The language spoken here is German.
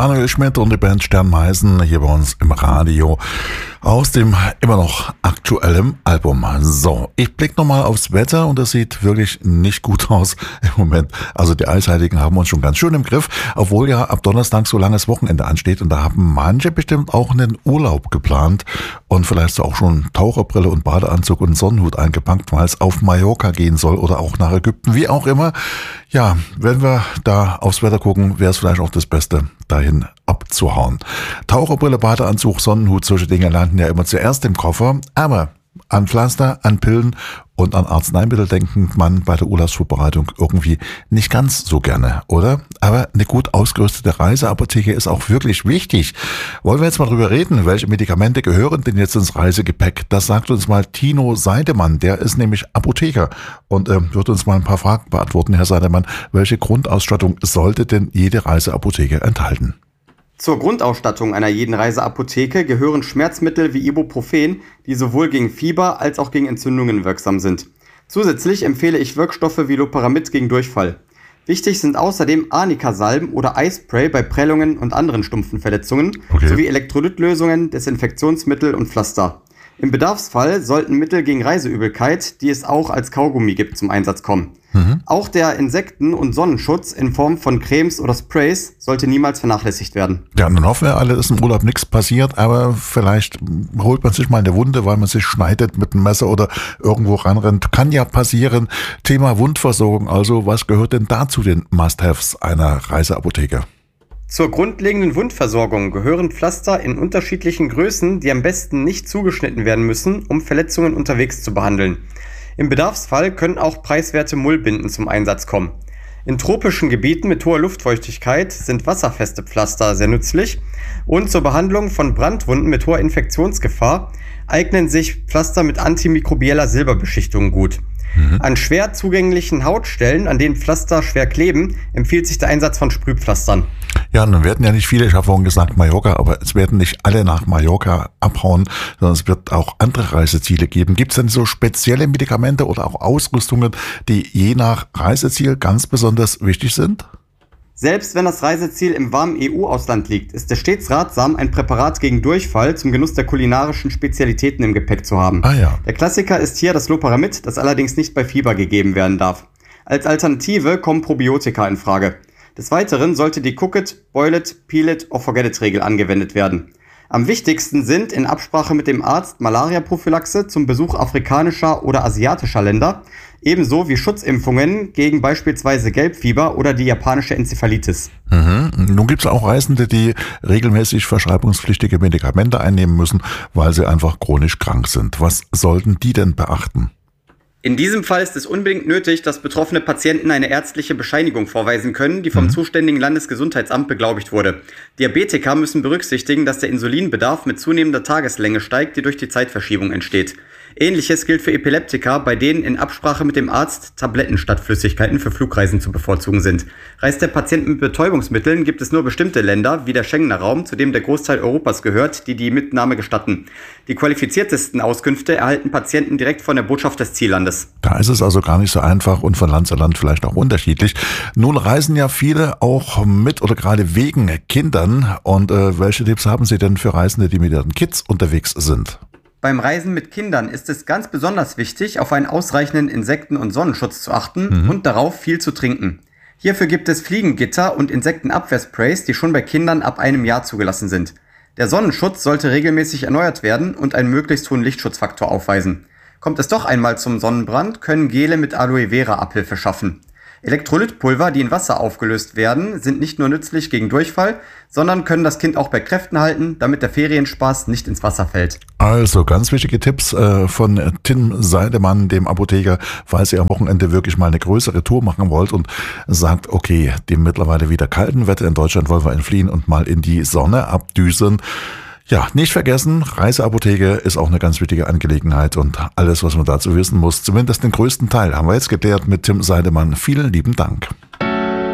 Manuel Schmidt und die Band Sternmeisen hier bei uns im Radio aus dem immer noch aktuellen Album. So, ich blicke nochmal aufs Wetter und das sieht wirklich nicht gut aus im Moment. Also die Eisheiligen haben uns schon ganz schön im Griff, obwohl ja ab Donnerstag so langes Wochenende ansteht und da haben manche bestimmt auch einen Urlaub geplant und vielleicht auch schon Taucherbrille und Badeanzug und Sonnenhut eingepackt, weil es auf Mallorca gehen soll oder auch nach Ägypten, wie auch immer. Ja, wenn wir da aufs Wetter gucken, wäre es vielleicht auch das Beste, dahin abzuhauen. Taucherbrille, Badeanzug, Sonnenhut, solche Dinge landen ja immer zuerst im Koffer, aber an Pflaster, an Pillen und an Arzneimittel denkt man bei der Urlaubsvorbereitung irgendwie nicht ganz so gerne, oder? Aber eine gut ausgerüstete Reiseapotheke ist auch wirklich wichtig. Wollen wir jetzt mal drüber reden, welche Medikamente gehören denn jetzt ins Reisegepäck? Das sagt uns mal Tino Seidemann, der ist nämlich Apotheker und wird uns mal ein paar Fragen beantworten. Herr Seidemann, welche Grundausstattung sollte denn jede Reiseapotheke enthalten? Zur Grundausstattung einer jeden Reiseapotheke gehören Schmerzmittel wie Ibuprofen, die sowohl gegen Fieber als auch gegen Entzündungen wirksam sind. Zusätzlich empfehle ich Wirkstoffe wie Loperamid gegen Durchfall. Wichtig sind außerdem Arnika-Salben oder Eispray bei Prellungen und anderen stumpfen Verletzungen, sowie Elektrolytlösungen, Desinfektionsmittel und Pflaster. Im Bedarfsfall sollten Mittel gegen Reiseübelkeit, die es auch als Kaugummi gibt, zum Einsatz kommen. Auch der Insekten- und Sonnenschutz in Form von Cremes oder Sprays sollte niemals vernachlässigt werden. Ja, nun hoffen wir alle, dass im Urlaub nichts passiert, aber vielleicht holt man sich mal eine Wunde, weil man sich schneidet mit einem Messer oder irgendwo ranrennt. Kann ja passieren. Thema Wundversorgung, also was gehört denn da zu den Must-Haves einer Reiseapotheke? Zur grundlegenden Wundversorgung gehören Pflaster in unterschiedlichen Größen, die am besten nicht zugeschnitten werden müssen, um Verletzungen unterwegs zu behandeln. Im Bedarfsfall können auch preiswerte Mullbinden zum Einsatz kommen. In tropischen Gebieten mit hoher Luftfeuchtigkeit sind wasserfeste Pflaster sehr nützlich und zur Behandlung von Brandwunden mit hoher Infektionsgefahr eignen sich Pflaster mit antimikrobieller Silberbeschichtung gut. An schwer zugänglichen Hautstellen, an denen Pflaster schwer kleben, empfiehlt sich der Einsatz von Sprühpflastern. Ja, nun werden ja nicht viele, ich habe vorhin gesagt Mallorca, aber es werden nicht alle nach Mallorca abhauen, sondern es wird auch andere Reiseziele geben. Gibt es denn so spezielle Medikamente oder auch Ausrüstungen, die je nach Reiseziel ganz besonders wichtig sind? Selbst wenn das Reiseziel im warmen EU-Ausland liegt, ist es stets ratsam, ein Präparat gegen Durchfall zum Genuss der kulinarischen Spezialitäten im Gepäck zu haben. Der Klassiker ist hier das Loperamid, das allerdings nicht bei Fieber gegeben werden darf. Als Alternative kommen Probiotika in Frage. Des Weiteren sollte die Cook it, Boil it, Peel it or Forget it Regel angewendet werden. Am wichtigsten sind in Absprache mit dem Arzt Malaria-Prophylaxe zum Besuch afrikanischer oder asiatischer Länder, ebenso wie Schutzimpfungen gegen beispielsweise Gelbfieber oder die japanische Enzephalitis. Nun gibt es auch Reisende, die regelmäßig verschreibungspflichtige Medikamente einnehmen müssen, weil sie einfach chronisch krank sind. Was sollten die denn beachten? In diesem Fall ist es unbedingt nötig, dass betroffene Patienten eine ärztliche Bescheinigung vorweisen können, die vom zuständigen Landesgesundheitsamt beglaubigt wurde. Diabetiker müssen berücksichtigen, dass der Insulinbedarf mit zunehmender Tageslänge steigt, die durch die Zeitverschiebung entsteht. Ähnliches gilt für Epileptiker, bei denen in Absprache mit dem Arzt Tabletten statt Flüssigkeiten für Flugreisen zu bevorzugen sind. Reist der Patient mit Betäubungsmitteln, gibt es nur bestimmte Länder, wie der Schengener Raum, zu dem der Großteil Europas gehört, die die Mitnahme gestatten. Die qualifiziertesten Auskünfte erhalten Patienten direkt von der Botschaft des Ziellandes. Da ist es also gar nicht so einfach und von Land zu Land vielleicht auch unterschiedlich. Nun reisen ja viele auch mit oder gerade wegen Kindern. Und welche Tipps haben Sie denn für Reisende, die mit ihren Kids unterwegs sind? Beim Reisen mit Kindern ist es ganz besonders wichtig, auf einen ausreichenden Insekten- und Sonnenschutz zu achten und darauf viel zu trinken. Hierfür gibt es Fliegengitter und Insektenabwehrsprays, die schon bei Kindern ab 1 Jahr zugelassen sind. Der Sonnenschutz sollte regelmäßig erneuert werden und einen möglichst hohen Lichtschutzfaktor aufweisen. Kommt es doch einmal zum Sonnenbrand, können Gele mit Aloe Vera Abhilfe schaffen. Elektrolytpulver, die in Wasser aufgelöst werden, sind nicht nur nützlich gegen Durchfall, sondern können das Kind auch bei Kräften halten, damit der Ferienspaß nicht ins Wasser fällt. Also ganz wichtige Tipps von Tim Seidemann, dem Apotheker, falls ihr am Wochenende wirklich mal eine größere Tour machen wollt und sagt, okay, dem mittlerweile wieder kalten Wetter in Deutschland wollen wir entfliehen und mal in die Sonne abdüsen. Ja, nicht vergessen, Reiseapotheke ist auch eine ganz wichtige Angelegenheit und alles, was man dazu wissen muss, zumindest den größten Teil, haben wir jetzt geklärt mit Tim Seidemann. Vielen lieben Dank.